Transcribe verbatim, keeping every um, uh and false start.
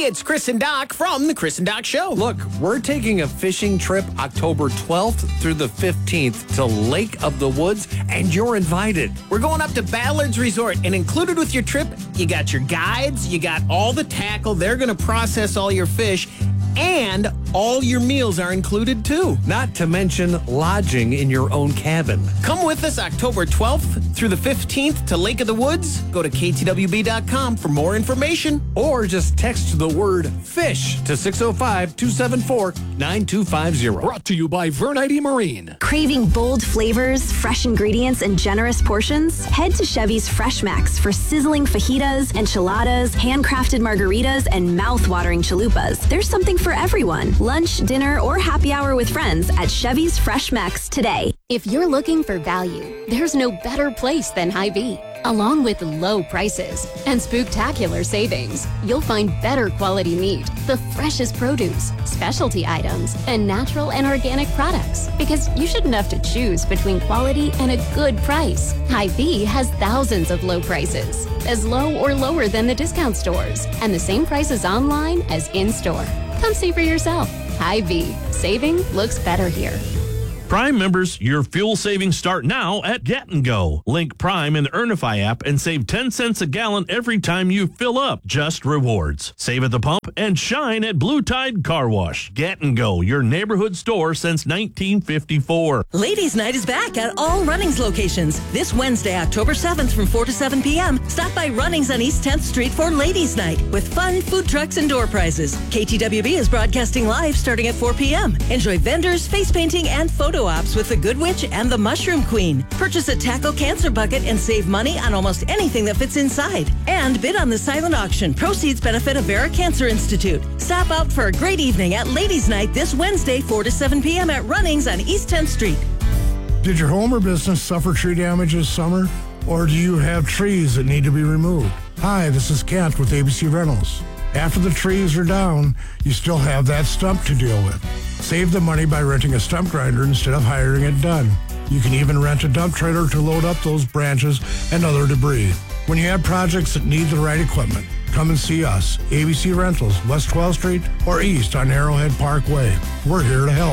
it's Chris and Doc from The Chris and Doc Show. Look, we're taking a fishing trip October twelfth through the fifteenth to Lake of the Woods, and you're invited. We're going up to Ballard's Resort, and included with your trip, you got your guides, you got all the tackle, they're going to process all your fish, and all your meals are included too. Not to mention lodging in your own cabin. Come with us October twelfth through the fifteenth to Lake of the Woods. Go to K T W B dot com for more information. Or just text the word FISH to six oh five, two seven four, nine two five zero. Brought to you by Vernite Marine. Craving bold flavors, fresh ingredients, and generous portions? Head to Chevy's Fresh Max for sizzling fajitas, enchiladas, handcrafted margaritas, and mouth-watering chalupas. There's something for everyone. Lunch, dinner, or happy hour with friends at Chevy's Fresh Max today. If you're looking for value, there's no better place than Hy-Vee. Along with low prices and spooktacular savings, you'll find better quality meat, the freshest produce, specialty items, and natural and organic products. Because you shouldn't have to choose between quality and a good price. Hy-Vee has thousands of low prices, as low or lower than the discount stores, and the same prices online as in-store. Come see for yourself. Hy-Vee. Saving looks better here. Prime members, your fuel savings start now at Get and Go. Link Prime in the Earnify app and save ten cents a gallon every time you fill up. Just rewards. Save at the pump and shine at Blue Tide Car Wash. Get and Go, your neighborhood store since nineteen fifty-four. Ladies' Night is back at all Runnings locations. This Wednesday, October seventh from four to seven p.m. Stop by Runnings on East tenth Street for Ladies' Night with fun, food trucks, and door prizes. K T W B is broadcasting live starting at four p.m. Enjoy vendors, face painting, and photo ops with the Good Witch and the Mushroom Queen. Purchase a tackle cancer bucket and save money on almost anything that fits inside. And bid on the silent auction. Proceeds benefit Avera Cancer Institute. Stop out for a great evening at Ladies' Night this Wednesday, four to seven p.m. at Runnings on East tenth Street. Did your home or business suffer tree damage this summer? Or do you have trees that need to be removed? Hi, this is Kent with A B C Rentals. After the trees are down, you still have that stump to deal with. Save the money by renting a stump grinder instead of hiring it done. You can even rent a dump trailer to load up those branches and other debris. When you have projects that need the right equipment, come and see us. A B C Rentals, West twelfth Street or East on Arrowhead Parkway. We're here to help.